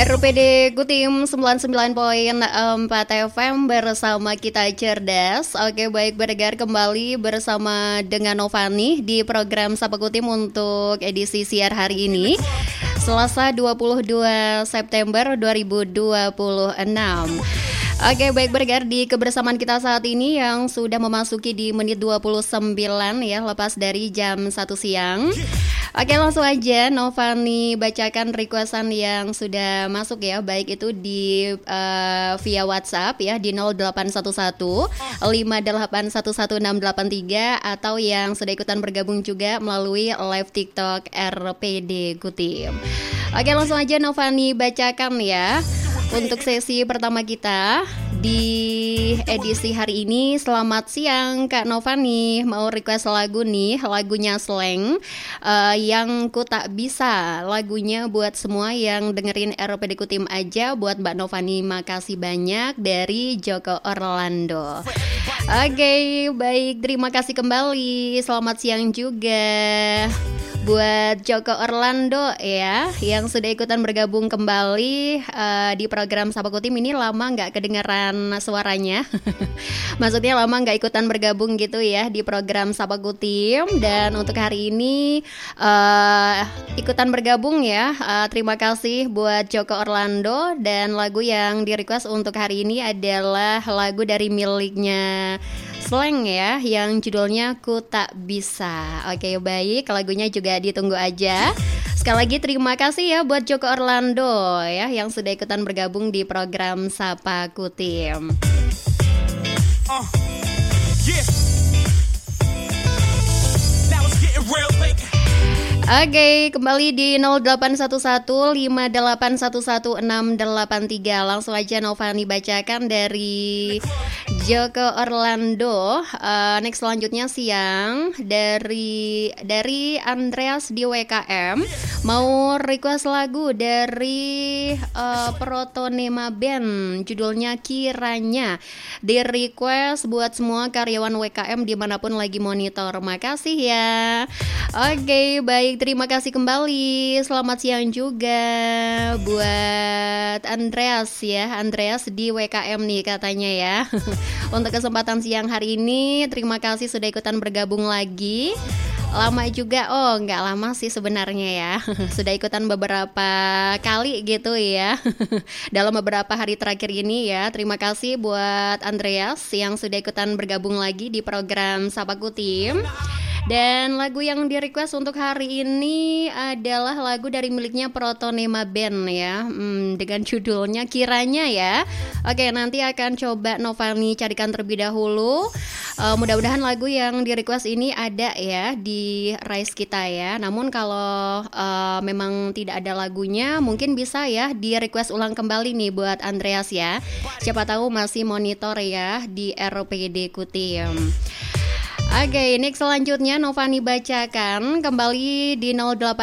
RPD Kutim 99,4 FM bersama kita cerdas. Oke, baik, berdengar kembali bersama dengan Novani di program Sapa Kutim untuk edisi siar hari ini, Selasa 22 September 2026. Oke, baik, berdengar di kebersamaan kita saat ini yang sudah memasuki di menit 29 ya, lepas dari jam 1 siang. Oke, langsung aja Novani bacakan requestan yang sudah masuk ya, baik itu di via WhatsApp ya di 0811 5811683 atau yang sudah ikutan bergabung juga melalui live TikTok RPD Kutim. Oke, langsung aja Novani bacakan ya. Untuk sesi pertama kita di edisi hari ini. Selamat siang Kak Novani, mau request lagu nih, lagunya Slang yang ku tak bisa. Lagunya buat semua yang dengerin RPD Kutim aja. Buat Mbak Novani, makasih banyak, dari Joko Orlando. Oke, baik, terima kasih kembali. Selamat siang juga buat Joko Orlando ya, yang sudah ikutan bergabung kembali di program Sapa Kutim. Ini lama nggak kedengaran suaranya. Maksudnya lama nggak ikutan bergabung gitu ya di program Sapa Kutim. Dan untuk hari ini ikutan bergabung ya. Terima kasih buat Joko Orlando. Dan lagu yang di request untuk hari ini adalah lagu dari miliknya Slang ya, yang judulnya Ku Tak Bisa. Oke, baik, lagunya juga ditunggu aja. Sekali lagi terima kasih ya buat Joko Orlando ya, yang sudah ikutan bergabung di program Sapa Kutim. Oke, kembali di 0811581163. Langsung aja Novani bacakan dari Joko Orlando. Next selanjutnya siang dari Andreas di WKM, mau request lagu dari Protonema Band, judulnya Kiranya. Di request buat semua karyawan WKM dimanapun lagi monitor. Makasih ya. Oke, baik, terima kasih kembali. Selamat siang juga buat Andreas ya. Andreas di WKM nih katanya ya. Untuk kesempatan siang hari ini, terima kasih sudah ikutan bergabung lagi. Lama juga, nggak lama sih sebenarnya ya. Sudah ikutan beberapa kali gitu ya. Dalam beberapa hari terakhir ini ya. Terima kasih buat Andreas yang sudah ikutan bergabung lagi di program Sapa Kutim. Dan lagu yang di request untuk hari ini adalah lagu dari miliknya Protonema Band ya, dengan judulnya Kiranya ya. Oke, nanti akan coba Novani carikan terlebih dahulu. Mudah-mudahan lagu yang di request ini ada ya di Rise kita ya. Namun kalau memang tidak ada lagunya, mungkin bisa ya di request ulang kembali nih buat Andreas ya. Siapa tahu masih monitor ya di RPD Kutim. Oke, next selanjutnya Novani bacakan kembali di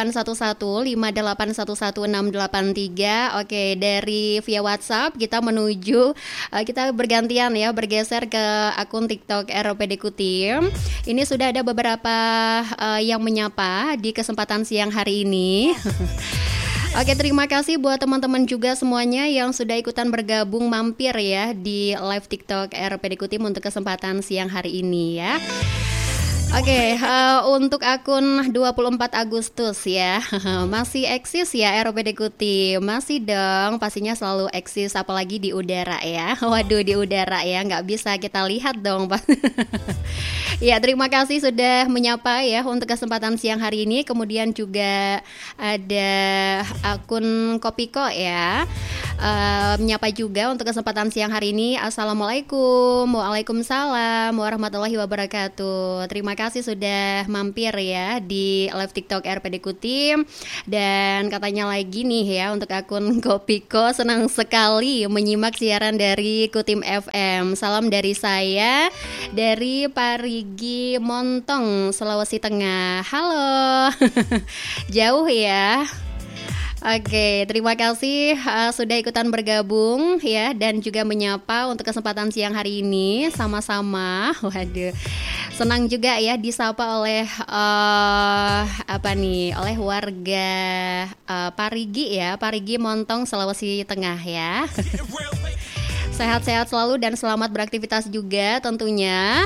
0811581163. Oke, dari via WhatsApp kita menuju kita bergantian ya, bergeser ke akun TikTok RPD Kutim. Ini sudah ada beberapa yang menyapa di kesempatan siang hari ini. Oke, terima kasih buat teman-teman juga semuanya yang sudah ikutan bergabung mampir ya di live TikTok RPD Kutim untuk kesempatan siang hari ini ya. Oke, untuk akun 24 Agustus ya, masih eksis ya RPD Kutim? Masih dong, pastinya selalu eksis, apalagi di udara ya. Waduh, di udara ya, nggak bisa kita lihat dong Pak. Ya, terima kasih sudah menyapa ya untuk kesempatan siang hari ini. Kemudian juga ada akun Kopiko ya, menyapa juga untuk kesempatan siang hari ini. Assalamualaikum, waalaikumsalam warahmatullahi wabarakatuh. Terima kasih sudah mampir ya di live TikTok RPD Kutim. Dan katanya lagi nih ya, untuk akun Kopiko, senang sekali menyimak siaran dari Kutim FM. Salam dari saya, dari Parigi Montong, Sulawesi Tengah. Halo. Jauh ya. Oke, terima kasih sudah ikutan bergabung ya dan juga menyapa untuk kesempatan siang hari ini sama-sama. Waduh, senang juga ya disapa oleh apa nih? Oleh warga Parigi ya, Parigi Montong Sulawesi Tengah ya. Sehat-sehat selalu dan selamat beraktivitas juga tentunya.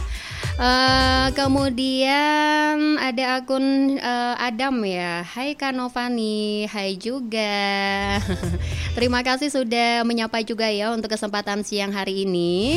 Kemudian ada akun Adam ya. Hai Kanovani, hai juga. Terima kasih sudah menyapa juga ya untuk kesempatan siang hari ini.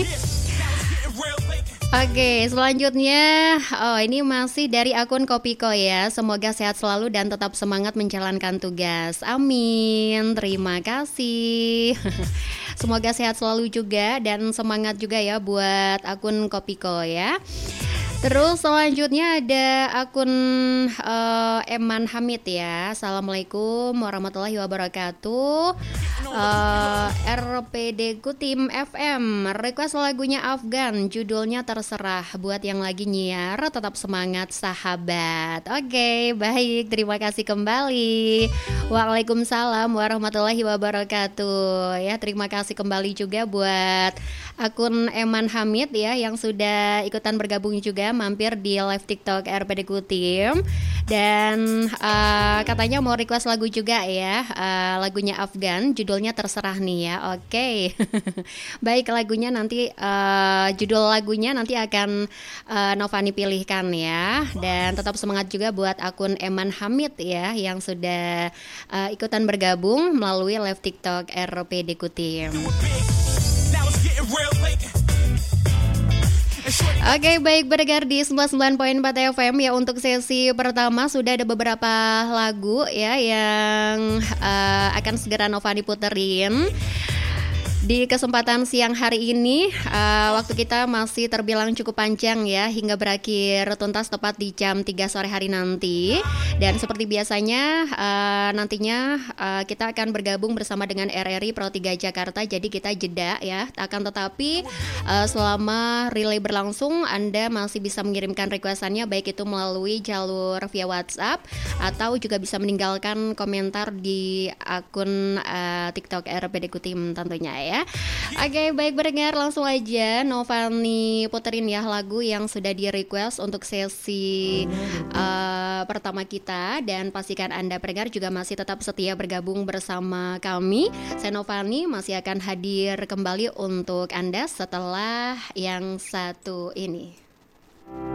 Oke, selanjutnya ini masih dari akun Kopiko ya. Semoga sehat selalu dan tetap semangat menjalankan tugas. Amin. Terima kasih. Semoga sehat selalu juga dan semangat juga ya buat akun Kopiko ya. Terus selanjutnya ada akun Eman Hamid ya. Assalamualaikum warahmatullahi wabarakatuh. RPD Kutim FM request lagunya Afgan, judulnya terserah. Buat yang lagi nyiar tetap semangat sahabat. Oke, baik, terima kasih kembali. Waalaikumsalam warahmatullahi wabarakatuh. Ya, terima kasih kembali juga buat akun Eman Hamid ya yang sudah ikutan bergabung juga mampir di live TikTok RPD Kutim dan katanya mau request lagu juga ya, lagunya Afgan, judulnya terserah nih ya. Oke. Baik, lagunya nanti judul lagunya nanti akan Novani pilihkan ya. Dan tetap semangat juga buat akun Eman Hamid ya yang sudah ikutan bergabung melalui live TikTok RPD Kutim. Oke, baik, berdengar di 99.4 FM ya. Untuk sesi pertama sudah ada beberapa lagu ya yang akan segera Novani puterin di kesempatan siang hari ini. Waktu kita masih terbilang cukup panjang ya, hingga berakhir tuntas tepat di jam 3 sore hari nanti. Dan seperti biasanya nantinya kita akan bergabung bersama dengan RRI Pro 3 Jakarta. Jadi kita jeda ya. Akan tetapi selama relay berlangsung, Anda masih bisa mengirimkan requestannya, baik itu melalui jalur via WhatsApp atau juga bisa meninggalkan komentar di akun TikTok RPD Kutim tentunya ya. Oke, baik, berdengar langsung aja Novani puterin ya lagu yang sudah di request untuk sesi pertama kita. Dan pastikan Anda pendengar juga masih tetap setia bergabung bersama kami. Saya Novani masih akan hadir kembali untuk Anda setelah yang satu ini.